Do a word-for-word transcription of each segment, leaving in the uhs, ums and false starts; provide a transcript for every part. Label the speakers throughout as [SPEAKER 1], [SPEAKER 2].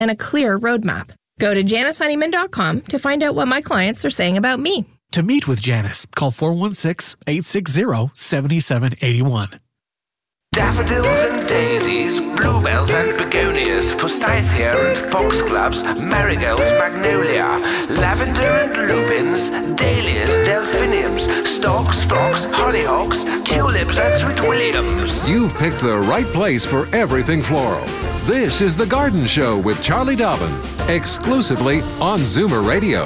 [SPEAKER 1] and a clear roadmap. Go to janice honeyman dot com to find out what my clients are saying about me.
[SPEAKER 2] To meet with Janice, call four one six, eight six zero, seven seven eight one.
[SPEAKER 3] Daffodils and daisies, bluebells and begonias, forsythia and foxgloves, marigolds, magnolia, lavender and lupins, dahlias, delphiniums, stalks, phlox, hollyhocks, tulips and sweet williams.
[SPEAKER 4] You've picked the right place for everything floral. This is The Garden Show with Charlie Dobbin, exclusively on Zoomer Radio.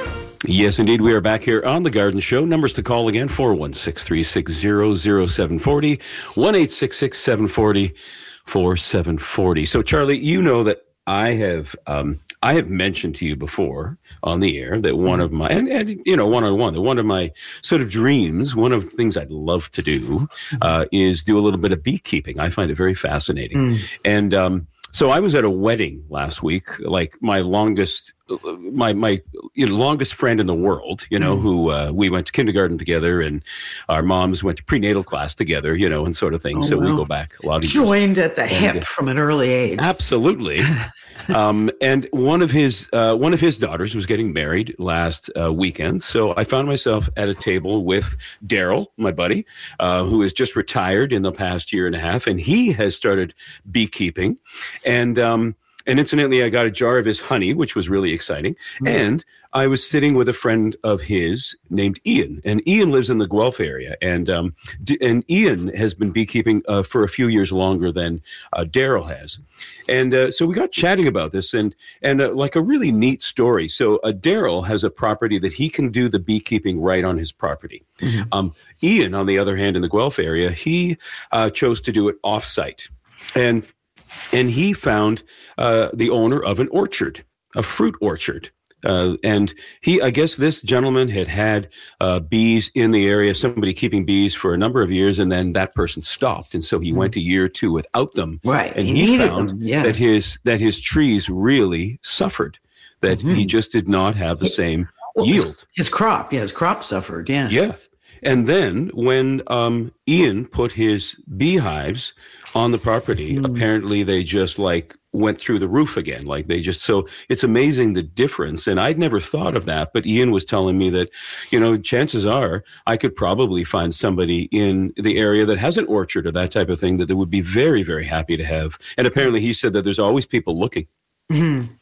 [SPEAKER 5] Yes, indeed. We are back here on The Garden Show. Numbers to call again, four one six, three six zero, zero seven four zero, one eight six six, seven four zero, four seven four zero. So, Charlie, you know that I have um, I have mentioned to you before on the air that one of my, and, and you know, one-on-one, that one of my sort of dreams, one of the things I'd love to do uh, is do a little bit of beekeeping. I find it very fascinating. Mm. And um, so I was at a wedding last week, like my longest my my you know, longest friend in the world, you know, mm. who uh, we went to kindergarten together, and our moms went to prenatal class together, you know, and sort of thing. Oh, so wow. we go back a lot of years.
[SPEAKER 6] Joined at the
[SPEAKER 5] and,
[SPEAKER 6] hip
[SPEAKER 5] uh,
[SPEAKER 6] from an early age.
[SPEAKER 5] Absolutely. um, and one of his uh, one of his daughters was getting married last uh, weekend. So I found myself at a table with Daryl, my buddy, uh, who has just retired in the past year and a half, and he has started beekeeping. And um, And incidentally, I got a jar of his honey, which was really exciting. Mm. And I was sitting with a friend of his named Ian. And Ian lives in the Guelph area. And um, D- and Ian has been beekeeping uh, for a few years longer than uh, Daryl has. And uh, so we got chatting about this, and and uh, like a really neat story. So uh, Daryl has a property that he can do the beekeeping right on his property. Mm-hmm. Um, Ian, on the other hand, in the Guelph area, he uh, chose to do it off-site. And And he found uh, the owner of an orchard, a fruit orchard. Uh, and he, I guess this gentleman had had uh, bees in the area, somebody keeping bees for a number of years, and then that person stopped. And so he mm. went a year or two without them.
[SPEAKER 6] Right.
[SPEAKER 5] And
[SPEAKER 6] he,
[SPEAKER 5] he found
[SPEAKER 6] them. Yeah.
[SPEAKER 5] that his that his trees really suffered, that mm-hmm. he just did not have the same
[SPEAKER 6] well,
[SPEAKER 5] yield.
[SPEAKER 6] His, his crop, yeah, his crop suffered, yeah.
[SPEAKER 5] Yeah. And then when um, Ian put his beehives on the property, mm. apparently they just like went through the roof again. Like they just, so it's amazing the difference. And I'd never thought of that, but Ian was telling me that, you know, chances are I could probably find somebody in the area that has an orchard or that type of thing that they would be very, very happy to have. And apparently he said that there's always people looking.
[SPEAKER 6] Mm-hmm.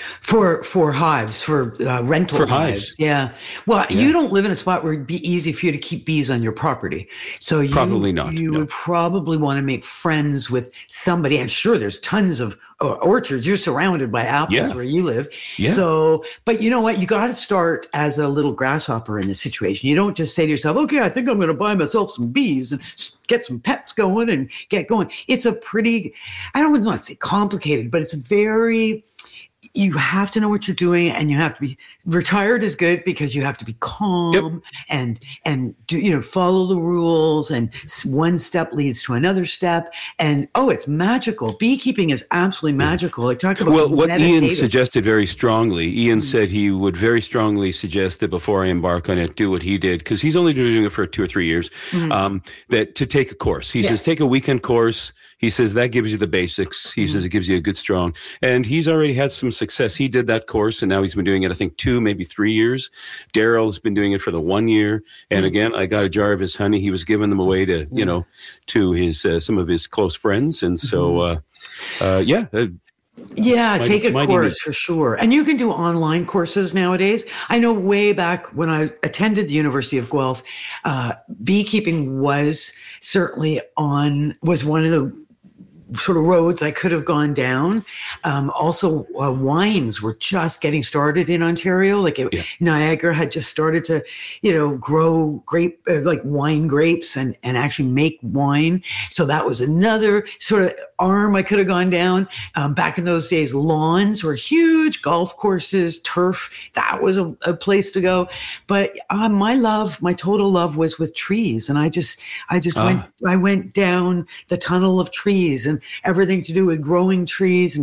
[SPEAKER 6] For for hives, for uh, rental
[SPEAKER 5] for
[SPEAKER 6] hives.
[SPEAKER 5] hives.
[SPEAKER 6] Yeah. Well,
[SPEAKER 5] yeah.
[SPEAKER 6] you don't live in a spot where it'd be easy for you to keep bees on your property. So you,
[SPEAKER 5] probably not.
[SPEAKER 6] You
[SPEAKER 5] no.
[SPEAKER 6] would probably want to make friends with somebody. And sure, there's tons of uh, orchards. You're surrounded by apples
[SPEAKER 5] yeah.
[SPEAKER 6] where you live.
[SPEAKER 5] Yeah.
[SPEAKER 6] So, but you know what? You got to start as a little grasshopper in this situation. You don't just say to yourself, okay, I think I'm going to buy myself some bees and get some pets going and get going. It's a pretty, I don't want to say complicated, but it's a very... You have to know what you're doing, and you have to be retired is good because you have to be calm yep. and and do you know follow the rules, and one step leads to another step, and oh, it's magical. Beekeeping is absolutely magical. Like talk about
[SPEAKER 5] well, what
[SPEAKER 6] meditative.
[SPEAKER 5] Ian suggested very strongly. Ian mm-hmm. said he would very strongly suggest that before I embark on it, do what he did because he's only doing it for two or three years. Mm-hmm. Um, that to take a course. He yes. says take a weekend course. He says that gives you the basics. He mm-hmm. says it gives you a good strong, and he's already had some success. He did that course, and now he's been doing it, I think, two, maybe three years. Daryl's been doing it for the one year. And mm-hmm. again, I got a jar of his honey. He was giving them away to, mm-hmm. you know, to his uh, some of his close friends. And so, uh, uh, yeah. Uh,
[SPEAKER 6] Yeah, mighty, take a course
[SPEAKER 5] neat.
[SPEAKER 6] for sure. And you can do online courses nowadays. I know way back when I attended the University of Guelph, uh, beekeeping was certainly on, was one of the sort of roads I could have gone down. Um, also, uh, wines were just getting started in Ontario. Like it, yeah. Niagara had just started to, you know, grow grape, uh, like wine grapes and, and actually make wine. So that was another sort of arm I could have gone down. Um, back in those days, lawns were huge, golf courses, turf. That was a, a place to go. But uh, my love, my total love was with trees. And I just, I just uh. went, I went down the tunnel of trees and everything to do with growing trees and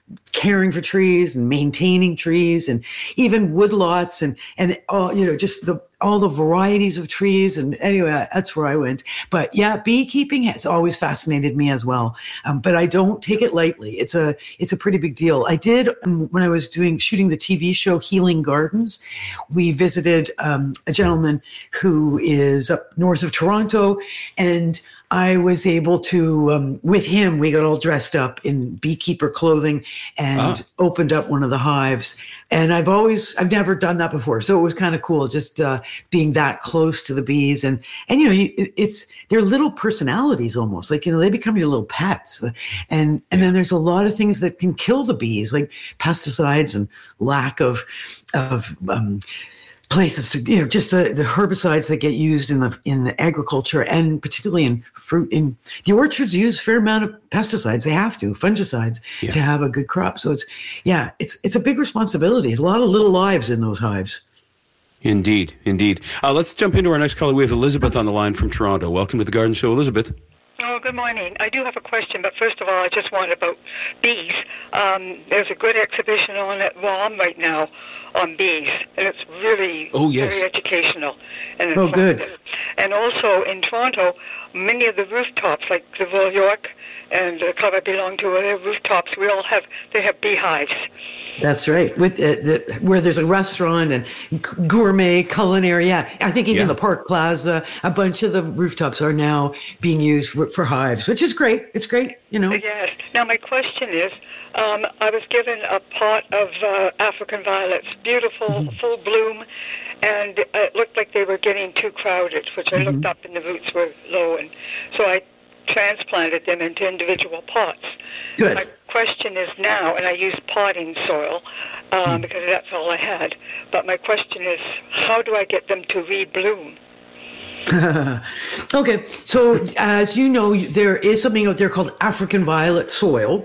[SPEAKER 6] caring for trees and maintaining trees and even woodlots and, and all, you know, just the, all the varieties of trees. And anyway, that's where I went. But yeah, beekeeping has always fascinated me as well. Um, but I don't take it lightly. It's a, it's a pretty big deal. I did, um, when I was doing, shooting the T V show Healing Gardens, we visited um, a gentleman who is up north of Toronto, and I was able to, um, with him, we got all dressed up in beekeeper clothing and ah. opened up one of the hives. And I've always, I've never done that before. So it was kind of cool just uh, being that close to the bees. And, and you know, you, it's, they're little personalities almost, like, you know, they become your little pets. And, and then there's a lot of things that can kill the bees, like pesticides and lack of, of, um, places to, you know, just the, the herbicides that get used in the in the agriculture and particularly in fruit. In the orchards use a fair amount of pesticides. They have to, fungicides, yeah. to have a good crop. So it's, yeah, it's it's a big responsibility. A lot of little lives in those hives.
[SPEAKER 5] Indeed, indeed. Uh, let's jump into our next caller. We have Elizabeth on the line from Toronto. Welcome to the Garden Show, Elizabeth.
[SPEAKER 7] Oh, good morning. I do have a question, but first of all, I just want about bees. Um, there's a good exhibition on at WOM right now on bees, and it's really
[SPEAKER 5] oh, yes.
[SPEAKER 7] very educational. And
[SPEAKER 6] oh, good.
[SPEAKER 7] And also in Toronto, many of the rooftops, like the Royal York and the club I belong to, their rooftops, we all have, they have beehives.
[SPEAKER 6] That's right. With uh, the, where there's a restaurant and gourmet culinary. Yeah, I think even yeah. the Park Plaza, a bunch of the rooftops are now being used for, for hives, which is great. It's great, you know.
[SPEAKER 7] Yes. Now my question is, um, I was given a pot of uh, African violets, beautiful, mm-hmm. full bloom, and it looked like they were getting too crowded, which I mm-hmm. looked up and the roots were low, and so I transplanted them into individual pots.
[SPEAKER 6] Good.
[SPEAKER 7] My question is now, and I used potting soil um, mm. because that's all I had, but my question is, how do I get them to rebloom?
[SPEAKER 6] Okay, so as you know, there is something out there called African violet soil.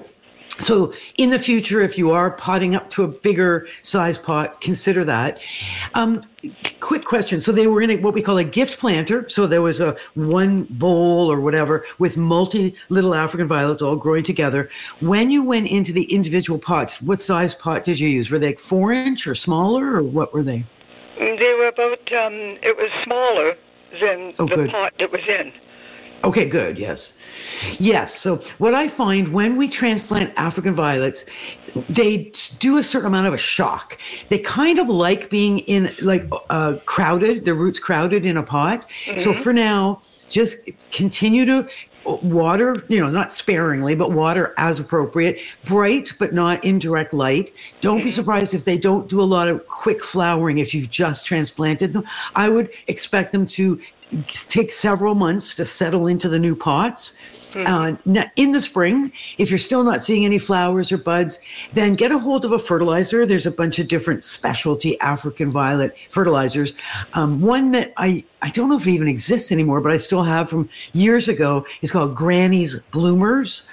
[SPEAKER 6] So in the future, if you are potting up to a bigger size pot, consider that. Um, quick question. So they were in a, what we call a gift planter. So there was a one bowl or whatever with multi little African violets all growing together. When you went into the individual pots, what size pot did you use? Were they four inch or smaller, or what were they?
[SPEAKER 7] They were about, um, it was smaller than
[SPEAKER 6] oh,
[SPEAKER 7] the
[SPEAKER 6] good.
[SPEAKER 7] pot it was in.
[SPEAKER 6] Okay, good. Yes. Yes. So what I find when we transplant African violets, they do a certain amount of a shock. They kind of like being in like uh, crowded, their roots crowded in a pot. Mm-hmm. So for now, just continue to water, you know, not sparingly, but water as appropriate, bright, but not in direct light. Don't be surprised if they don't do a lot of quick flowering if you've just transplanted them. I would expect them to take several months to settle into the new pots. Mm-hmm. Uh, in the spring, if you're still not seeing any flowers or buds, then get a hold of a fertilizer. There's a bunch of different specialty African violet fertilizers. Um, one that I, I don't know if it even exists anymore, but I still have from years ago is called Granny's Bloomers.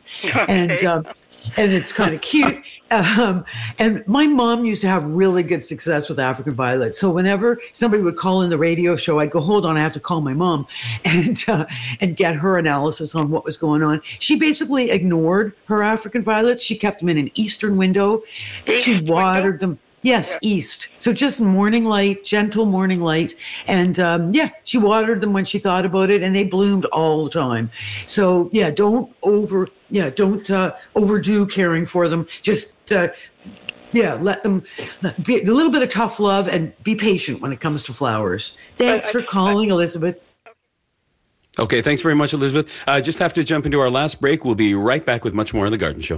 [SPEAKER 6] and
[SPEAKER 7] okay.
[SPEAKER 6] uh, and it's kind of cute. Um, and my mom used to have really good success with African violets. So whenever somebody would call in the radio show, I'd go, hold on, I have to call my mom and uh, and get her analysis on what was going on. She basically ignored her African violets. She kept them in an eastern window.
[SPEAKER 7] East
[SPEAKER 6] she watered
[SPEAKER 7] window?
[SPEAKER 6] them. Yes, yeah. East. So just morning light, gentle morning light. And um, yeah, she watered them when she thought about it, and they bloomed all the time. So yeah, don't over, yeah, don't uh, overdo caring for them. Just, uh, yeah, let them let, be a little bit of tough love and be patient when it comes to flowers. Thanks for calling, Elizabeth.
[SPEAKER 5] Okay, thanks very much, Elizabeth. I uh, just have to jump into our last break. We'll be right back with much more on The Garden Show.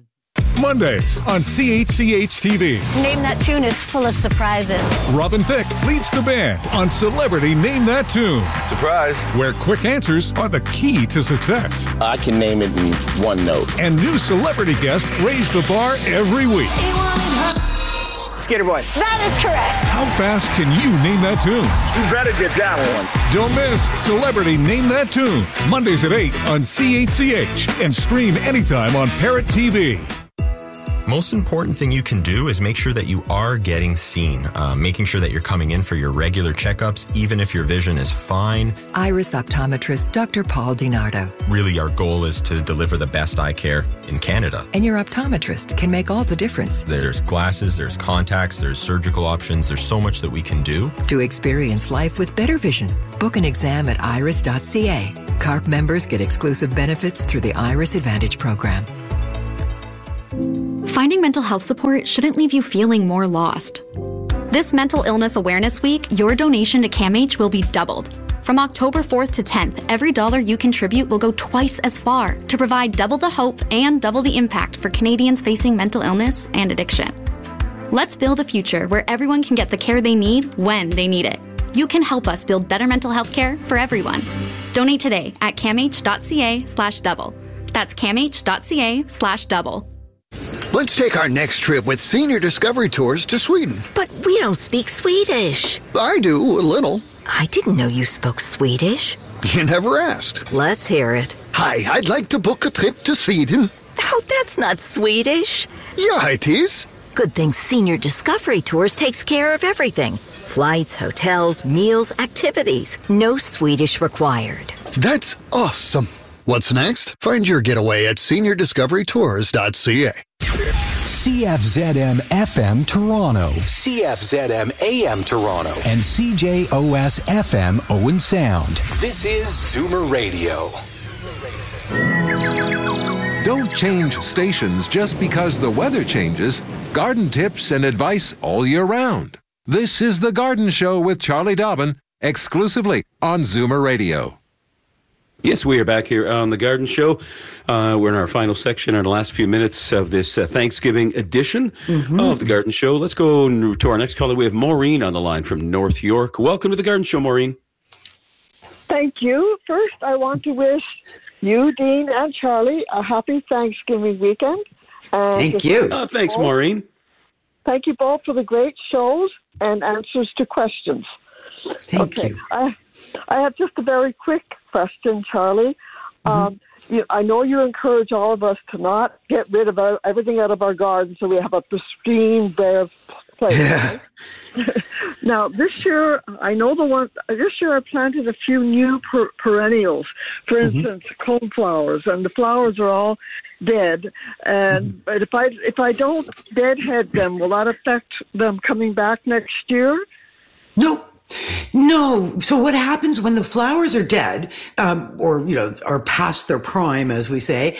[SPEAKER 8] Mondays on C H C H T V.
[SPEAKER 9] Name That Tune is full of surprises.
[SPEAKER 8] Robin Thicke leads the band on Celebrity Name That Tune.
[SPEAKER 10] Surprise.
[SPEAKER 8] Where quick answers are the key to success.
[SPEAKER 10] I can name it in one note.
[SPEAKER 8] And new celebrity guests raise the bar every week.
[SPEAKER 10] Skater Boy.
[SPEAKER 9] That is correct.
[SPEAKER 8] How fast can you name that tune?
[SPEAKER 10] You better get that one.
[SPEAKER 8] Don't miss Celebrity Name That Tune. Mondays at eight on C H C H. And stream anytime on Parrot T V.
[SPEAKER 11] most important thing you can do is make sure that you are getting seen, uh, making sure that you're coming in for your regular checkups, even if your vision is fine.
[SPEAKER 12] Iris optometrist Doctor Paul DiNardo.
[SPEAKER 11] Really, our goal is to deliver the best eye care in Canada.
[SPEAKER 12] And your optometrist can make all the difference.
[SPEAKER 11] There's glasses, there's contacts, there's surgical options. There's so much that we can do.
[SPEAKER 12] To experience life with better vision, book an exam at iris dot c a. C A R P members get exclusive benefits through the Iris Advantage program.
[SPEAKER 13] Finding mental health support shouldn't leave you feeling more lost. This Mental Illness Awareness Week, your donation to CAMH will be doubled. From October fourth to tenth, every dollar you contribute will go twice as far to provide double the hope and double the impact for Canadians facing mental illness and addiction. Let's build a future where everyone can get the care they need when they need it. You can help us build better mental health care for everyone. Donate today at camh dot c a slash double. That's camh dot c a slash double.
[SPEAKER 14] Let's take our next trip with Senior Discovery Tours to Sweden.
[SPEAKER 15] But we don't speak Swedish.
[SPEAKER 14] I do, a little.
[SPEAKER 15] I didn't know you spoke Swedish.
[SPEAKER 14] You never asked.
[SPEAKER 15] Let's hear it.
[SPEAKER 14] Hi, I'd like to book a trip to Sweden.
[SPEAKER 15] Oh, that's not Swedish.
[SPEAKER 14] Yeah, it is.
[SPEAKER 15] Good thing Senior Discovery Tours takes care of everything. Flights, hotels, meals, activities. No Swedish required.
[SPEAKER 14] That's awesome. What's next? Find your getaway at senior discovery tours dot c a.
[SPEAKER 16] C F Z M F M Toronto,
[SPEAKER 17] C F Z M A M Toronto,
[SPEAKER 16] and C J O S F M Owen Sound.
[SPEAKER 17] This is Zoomer Radio.
[SPEAKER 4] Don't change stations just because the weather changes. Garden tips and advice all year round. This is The Garden Show with Charlie Dobbin, exclusively on Zoomer Radio.
[SPEAKER 5] Yes, we are back here on The Garden Show. Uh, we're in our final section, in the last few minutes of this uh, Thanksgiving edition mm-hmm. of The Garden Show. Let's go to our next caller. We have Maureen on the line from North York. Welcome to The Garden Show, Maureen.
[SPEAKER 18] Thank you. First, I want to wish you, Dean, and Charlie a happy Thanksgiving weekend. And
[SPEAKER 6] Thank you.
[SPEAKER 5] Oh, thanks, Maureen.
[SPEAKER 18] Thank you both for the great shows and answers to questions.
[SPEAKER 6] Thank
[SPEAKER 18] okay.
[SPEAKER 6] you.
[SPEAKER 18] I, I have just a very quick question, Charlie. Mm-hmm. Um, you, I know you encourage all of us to not get rid of our, everything out of our garden so we have a pristine, bare place.
[SPEAKER 6] Yeah.
[SPEAKER 18] Right? Now, this year, I know the one, this year I planted a few new per, perennials. For instance, mm-hmm. coneflowers, and the flowers are all dead. And mm-hmm. but if I if I don't deadhead them, will that affect them coming back next year?
[SPEAKER 6] No. No. So what happens when the flowers are dead, um, or, you know, are past their prime, as we say,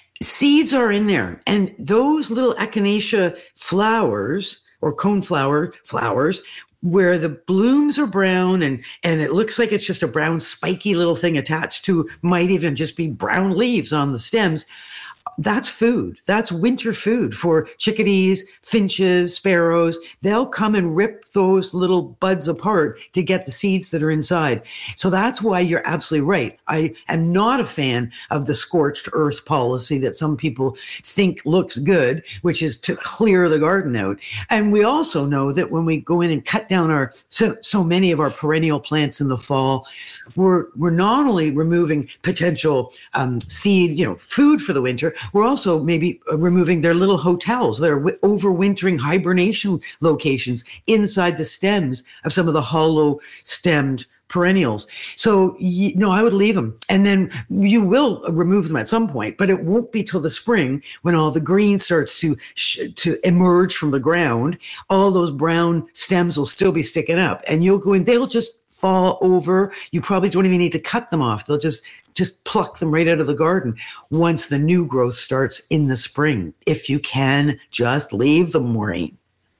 [SPEAKER 6] seeds are in there. And those little echinacea flowers or coneflower flowers, where the blooms are brown and, and it looks like it's just a brown spiky little thing attached to, might even just be brown leaves on the stems. That's food. That's winter food for chickadees, finches, sparrows. They'll come and rip those little buds apart to get the seeds that are inside. So that's why you're absolutely right. I am not a fan of the scorched earth policy that some people think looks good, which is to clear the garden out. And we also know that when we go in and cut down our so, so many of our perennial plants in the fall, we're we're not only removing potential um, seed, you know, food for the winter, we're also maybe removing their little hotels, their w- overwintering hibernation locations inside the stems of some of the hollow stemmed perennials. So, you, no, I would leave them. And then you will remove them at some point, but it won't be till the spring when all the green starts to sh- to emerge from the ground. All those brown stems will still be sticking up, and you'll go in, they'll just fall over. You probably don't even need to cut them off. They'll just just pluck them right out of the garden once the new growth starts in the spring. If you can, just leave them, Maureen.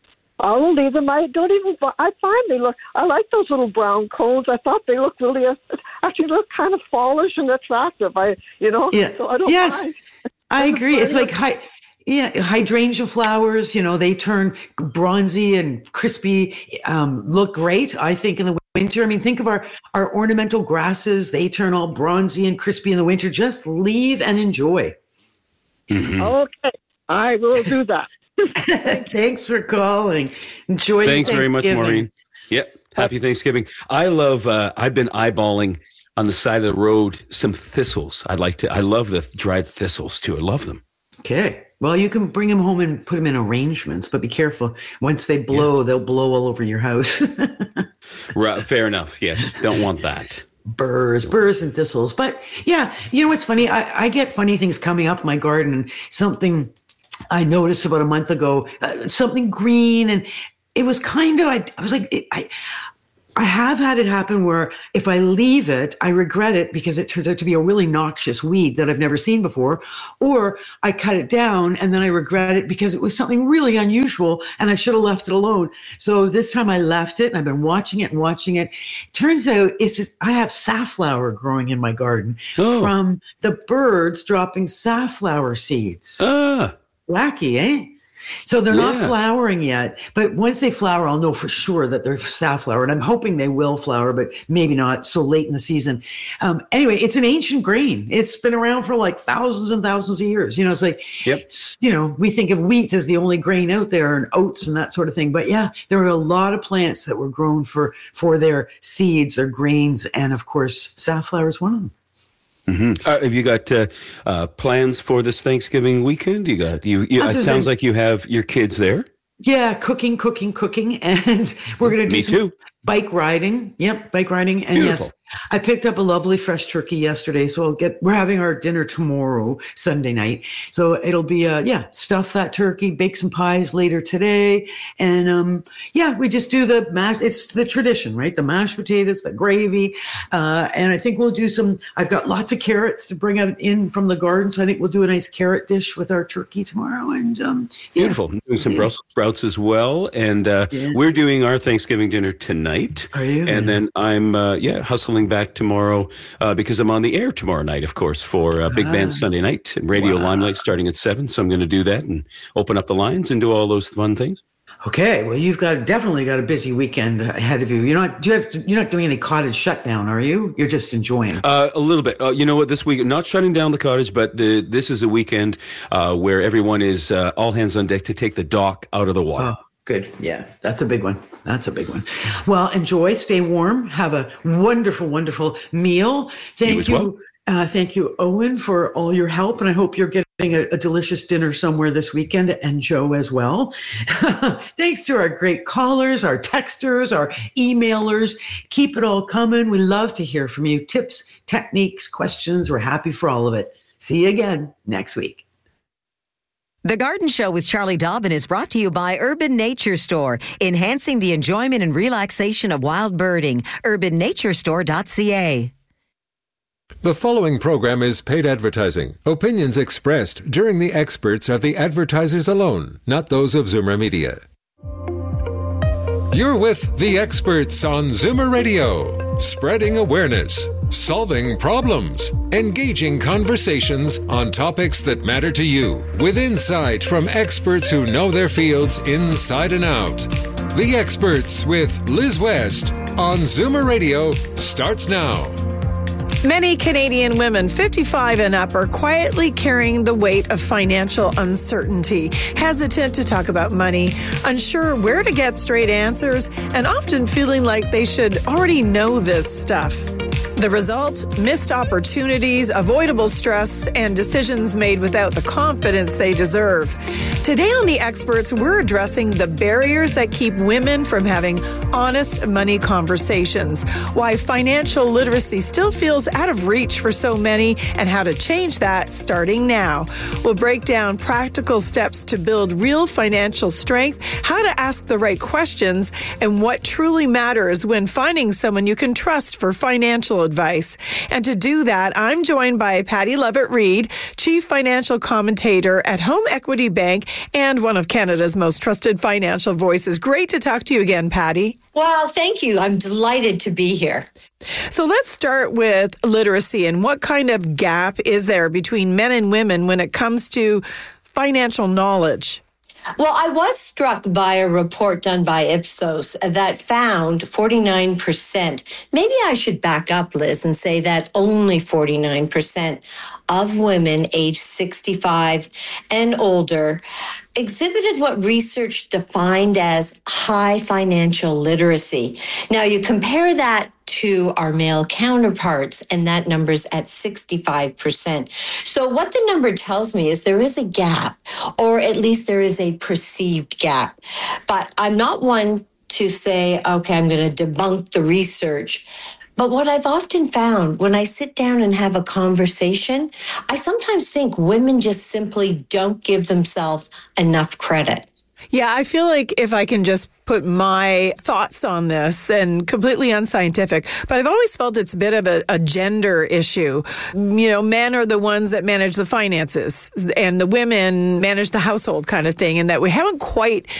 [SPEAKER 18] I will leave them. I don't even, I find they look, I like those little brown cones. I thought they look really, actually look kind of fallish and attractive. I, you know,
[SPEAKER 6] yeah.
[SPEAKER 18] so I don't
[SPEAKER 6] yes,
[SPEAKER 18] mind.
[SPEAKER 6] I agree. It's like, hi, yeah, hydrangea flowers, you know, they turn bronzy and crispy, um, look great, I think, in the winter. I mean, think of our, our ornamental grasses. They turn all bronzy and crispy in the winter. Just leave and enjoy.
[SPEAKER 18] Mm-hmm. Okay, I will do that.
[SPEAKER 6] Thanks for calling. Enjoy.
[SPEAKER 5] Thanks very much, Maureen. Yep. Happy Thanksgiving. I love, uh, I've been eyeballing on the side of the road some thistles. I like to, I love the dried thistles too. I love them.
[SPEAKER 6] Okay. Well, you can bring them home and put them in arrangements, but be careful. Once they blow, yeah. they'll blow all over your house.
[SPEAKER 5] Right, fair enough. Yes, don't want that.
[SPEAKER 6] Burrs, burrs and thistles. But yeah, you know what's funny? I, I get funny things coming up in my garden, and something I noticed about a month ago, uh, something green, and it was kind of, I, I was like, it, I, I have had it happen where if I leave it, I regret it because it turns out to be a really noxious weed that I've never seen before, or I cut it down and then I regret it because it was something really unusual and I should have left it alone. So this time I left it and I've been watching it and watching it. Turns out it's just, I have safflower growing in my garden oh. from the birds dropping safflower seeds.
[SPEAKER 5] Ah.
[SPEAKER 6] Wacky, eh? So they're yeah. not flowering yet, but once they flower, I'll know for sure that they're safflower, and I'm hoping they will flower, but maybe not so late in the season. Um, anyway, it's an ancient grain. It's been around for like thousands and thousands of years. You know, it's like,
[SPEAKER 5] yep.
[SPEAKER 6] you know, we think of wheat as the only grain out there and oats and that sort of thing. But yeah, there are a lot of plants that were grown for, for their seeds, their grains, and of course, safflower is one of them.
[SPEAKER 5] Mm-hmm. Uh, have you got uh, uh, plans for this Thanksgiving weekend? You got you. you it sounds than, like you have your kids there.
[SPEAKER 6] Yeah, cooking, cooking, cooking, and we're going to do
[SPEAKER 5] Me
[SPEAKER 6] some
[SPEAKER 5] too.
[SPEAKER 6] bike riding. Yep, bike riding, and
[SPEAKER 5] Beautiful.
[SPEAKER 6] yes, I picked up a lovely fresh turkey yesterday. So I'll get. We're having our dinner tomorrow, Sunday night. So it'll be uh yeah, stuff that turkey, bake some pies later today, and um yeah, we just do the mash. It's the tradition, right? The mashed potatoes, the gravy, uh, and I think we'll do some. I've got lots of carrots to bring out in from the garden, so I think we'll do a nice carrot dish with our turkey tomorrow. And um, yeah.
[SPEAKER 5] Beautiful. Doing some yeah. Brussels sprouts as well, and uh, yeah. we're doing our Thanksgiving dinner tonight.
[SPEAKER 6] Are you?
[SPEAKER 5] And then I'm uh, yeah hustling back tomorrow uh, because I'm on the air tomorrow night, of course, for uh, Big ah. Band Sunday night and Radio wow. Limelight starting at seven. So I'm going to do that and open up the lines and do all those fun things.
[SPEAKER 6] Okay, well, you've got definitely got a busy weekend ahead of you. You're not do you have to, you're not doing any cottage shutdown, are you? You're just enjoying.
[SPEAKER 5] Uh, a little bit. Uh, you know what? This week, not shutting down the cottage, but the, this is a weekend uh, where everyone is uh, all hands on deck to take the dock out of the water.
[SPEAKER 6] Oh, good. Yeah, that's a big one. That's a big one. Well, enjoy, stay warm, have a wonderful, wonderful meal. Thank you. As you. Well. Uh, thank you, Owen, for all your help. And I hope you're getting a, a delicious dinner somewhere this weekend, and Joe as well. Thanks to our great callers, our texters, our emailers. Keep it all coming. We love to hear from you. Tips, techniques, questions. We're happy for all of it. See you again next week.
[SPEAKER 19] The Garden Show with Charlie Dobbin is brought to you by Urban Nature Store, enhancing the enjoyment and relaxation of wild birding. urban nature store dot c a.
[SPEAKER 4] The following program is paid advertising. Opinions expressed during the experts are the advertisers alone, not those of Zoomer Media. You're with the experts on Zoomer Radio, spreading awareness, solving problems, engaging conversations on topics that matter to you, with insight from experts who know their fields inside and out. The Experts with Liz West on Zoomer Radio starts now.
[SPEAKER 20] Many Canadian women fifty-five and up are quietly carrying the weight of financial uncertainty, hesitant to talk about money, unsure where to get straight answers, and often feeling like they should already know this stuff. The result? Missed opportunities, avoidable stress, and decisions made without the confidence they deserve. Today on The Experts, we're addressing the barriers that keep women from having honest money conversations, why financial literacy still feels out of reach for so many, and how to change that starting now. We'll break down practical steps to build real financial strength, how to ask the right questions, and what truly matters when finding someone you can trust for financial advice. And to do that, I'm joined by Patty Levitt-Reid, Chief Financial Commentator at Home Equity Bank and one of Canada's most trusted financial voices. Great to talk to you again, Patty.
[SPEAKER 21] Well, thank you. I'm delighted to be here.
[SPEAKER 20] So let's start with literacy and what kind of gap is there between men and women when it comes to financial knowledge?
[SPEAKER 21] Well, I was struck by a report done by Ipsos that found forty-nine percent. Maybe I should back up, Liz, and say that only forty-nine percent of women aged sixty-five and older exhibited what research defined as high financial literacy. Now, you compare that to our male counterparts, and that number's at sixty-five percent. So what the number tells me is there is a gap, or at least there is a perceived gap. But I'm not one to say, okay, I'm going to debunk the research. But what I've often found when I sit down and have a conversation, I sometimes think women just simply don't give themselves enough credit.
[SPEAKER 20] Yeah, I feel like if I can just put my thoughts on this, and completely unscientific, but I've always felt it's a bit of a, a gender issue. You know, men are the ones that manage the finances and the women manage the household kind of thing, and that we haven't quite